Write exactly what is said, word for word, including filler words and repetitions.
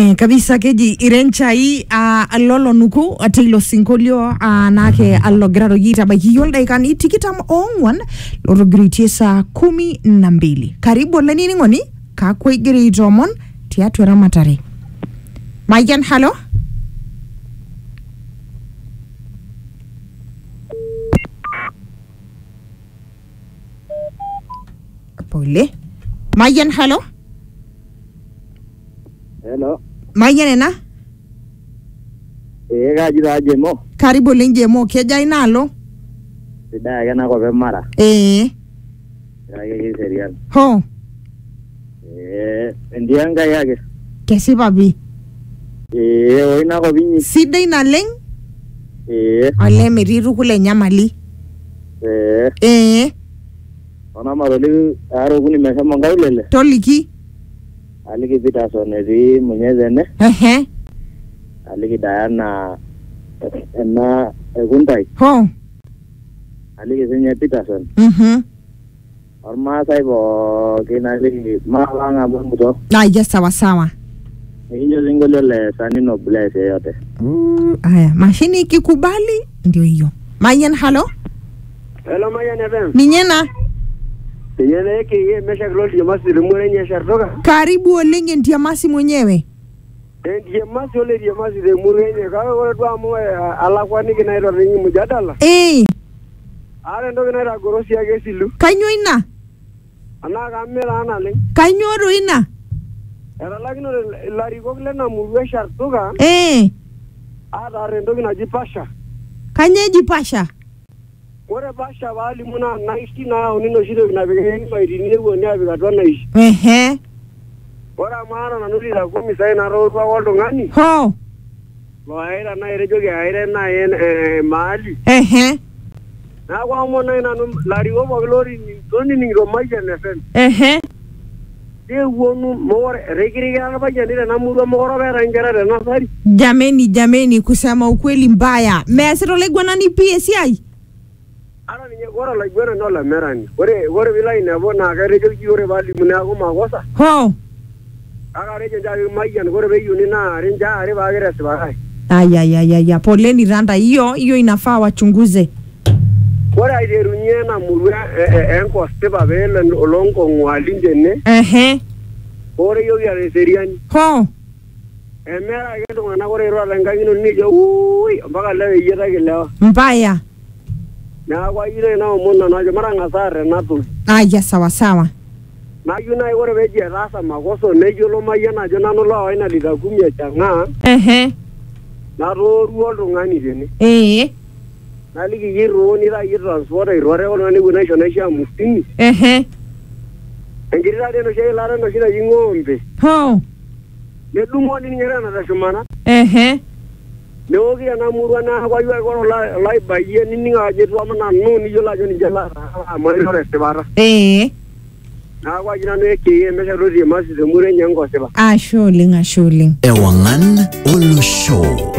Eh, kabisa keji irenchai uh, alolo nuku atilo sinkolio uh, nake alogrado yita baki yolda ikani tikitam ongwan loro griti saa kumi na mbili. Karibu lenini ngoni kakwe giri jomon tiatu ramatare. Mayan, halo? Pole. Mayan, halo? Hello. Mayan ena? Eh, kajira jemo. Karibu lenje mo keja inalo? Sida kana ko be mara. Eh. Ya ke serial. Ho. Eh, ndianga yake. Kesi babi. Eh, oina ko binyi. Sida inaleng? Eh. Ale miriru kule nyamali. Eh. Eh. Ona maroli aro kuni mesema ngaulele. Toliki. Aliki Peterson ri munyezene. Ehe. Aliki Diana na eguntai. Ho. Aliki Senya Peterson. Mhm. Orma saibo kinali mawanga bumuto. Ah, yes, sawa sawa. Injo zingolo le sanino bless yote. Mm, aya, mashini ikikubali ndio hiyo. Mayan, halo? Hello Mayan F M. Ninyena? Yeye ke mesha gloli ya masiri mwenye shartoka. Karibu olenge ntia masi mwenyewe. Ndiye masi ole ndiye masi de mwenye kawe wale tu amu alakwani kinaitwa ringi mujadala. Eh. Are ndo kinaitwa gorosi yake silu. Kanyo ina? Ana kamera ana le. Kanyo ro ina? Era lakini lariko kile na muwe shartoka. Eh. Ada are ndo kinajipasha. Kanyeji pasha. Kore basha bali muna naishi na unino shiro kinabigeni maidini woni abikatwa naishi. Ehe. Ora maana na nuri la kumi sai na ro kwa waldo ngani. Ho. Waira na irejo ge aire na en eh, mali. Ehe. Na kwa mona na lari wo baglori ni toni ni ro maja na fen. Ehe. De wonu more regiri ga ba jani na muru mo ro bera ngera na sari. Jameni jameni kusema ukweli mbaya. Mesero legwa nani P S I? Ara ni gora la gwera no la merani. Ore ore bilai na bona ga rejo ji ore bali muna ko magosa. Ho. Aga rejo ja maja gore be yuni na rinja are ba gere se ba. Ay ay ay ay poleni randa hiyo hiyo inafaa wachunguze. Ore aiderunye na muru enko steba bele olongo ngwalinde ne. Ehe. Ore yo ya seriani. Ho. Emera gendo na gore ro ranga ngino ni jo ui mpaka leo yeta kilewa. Mbaya. Na kwa ile na mona na jo mara ngasare na tu. Aya sawa sawa. Na yuna gore beje rasa magoso ne jo lo mayana jo na no lo aina lida kumya changa. Ehe. Na ro ro ro ngani dene. Eh. Na ligi yiro ni ra yiro transport ro re ono ni wona shona sha mustini. Ehe. Engirira de no shey lara no shira yingombe. Ho. Ne dumo ni ngera na tashumana. Ehe. Ne ogi na murwa na kwa yu ko la la baye ni ninga je to mana no ni yo la jo ni jala ma ro re sebara. Eh. Na kwa jina no ke me sha ro ri masi de mure nyango seba. Asholing asholing. Ewangan Ulu Show.